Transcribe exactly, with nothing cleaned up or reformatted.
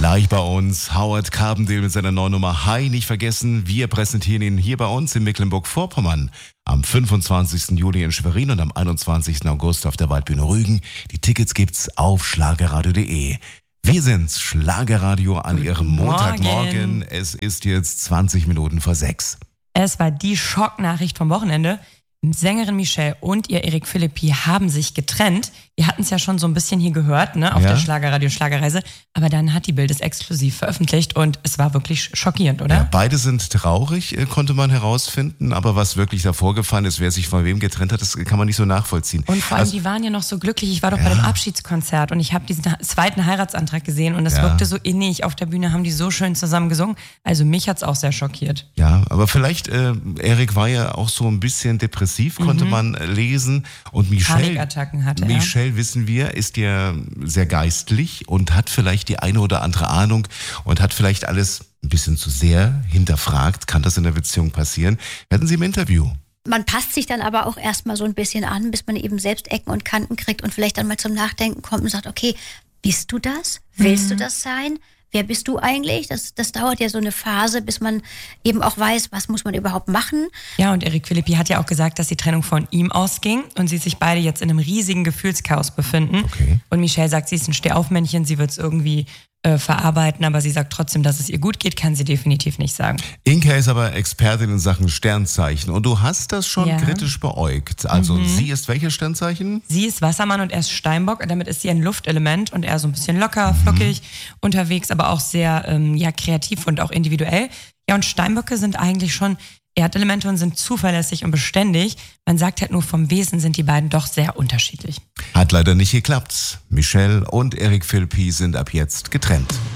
Live bei uns, Howard Carbendale mit seiner neuen Nummer Hi, nicht vergessen, wir präsentieren ihn hier bei uns in Mecklenburg-Vorpommern am fünfundzwanzigsten Juli in Schwerin und am einundzwanzigsten August auf der Waldbühne Rügen. Die Tickets gibt's auf schlagerradio punkt de. Wir sind Schlagerradio an Guten Ihrem Montagmorgen. Morgen. Es ist jetzt zwanzig Minuten vor sechs. Es war die Schocknachricht vom Wochenende. Sängerin Michelle und ihr Eric Philippi haben sich getrennt. Wir hatten es ja schon so ein bisschen hier gehört, ne, auf Ja. der Schlagerradio-Schlagerreise. Aber dann hat die Bild es exklusiv veröffentlicht und es war wirklich schockierend, oder? Ja, beide sind traurig, äh, konnte man herausfinden. Aber was wirklich da vorgefallen ist, wer sich von wem getrennt hat, das kann man nicht so nachvollziehen. Und vor allem, Also, die waren ja noch so glücklich. Ich war doch Ja. bei dem Abschiedskonzert und ich habe diesen zweiten Heiratsantrag gesehen und es Ja. wirkte so innig. Auf der Bühne haben die so schön zusammen gesungen. Also mich hat's auch sehr schockiert. ja, aber vielleicht, äh, Eric war ja auch so ein bisschen depressiv, konnte man äh, lesen. Und Michelle, Panikattacken hatte er. Michelle, wissen wir, ist ja sehr geistlich und hat vielleicht die eine oder andere Ahnung und hat vielleicht alles ein bisschen zu sehr hinterfragt. Kann das in der Beziehung passieren? Werden Sie im Interview? Man passt sich dann aber auch erstmal so ein bisschen an, bis man eben selbst Ecken und Kanten kriegt und vielleicht dann mal zum Nachdenken kommt und sagt, okay, bist du das? Willst du das sein? Wer bist du eigentlich? Das, das dauert ja so eine Phase, bis man eben auch weiß, was muss man überhaupt machen. Ja, und Eric Philippi hat ja auch gesagt, dass die Trennung von ihm ausging und sie sich beide jetzt in einem riesigen Gefühlschaos befinden. Okay. Und Michelle sagt, sie ist ein Stehaufmännchen, sie wird es irgendwie äh, verarbeiten, aber sie sagt trotzdem, dass es ihr gut geht, kann sie definitiv nicht sagen. Inka ist aber Expertin in Sachen Sternzeichen und du hast das schon Ja. kritisch beäugt. Also sie ist welches Sternzeichen? Sie ist Wassermann und er ist Steinbock, damit ist sie ein Luftelement und er so ein bisschen locker, flockig unterwegs, aber auch sehr ähm, ja, kreativ und auch individuell. Ja, und Steinböcke sind eigentlich schon Erdelemente und sind zuverlässig und beständig. Man sagt halt nur, vom Wesen sind die beiden doch sehr unterschiedlich. Hat leider nicht geklappt. Michelle und Eric Philippi sind ab jetzt getrennt.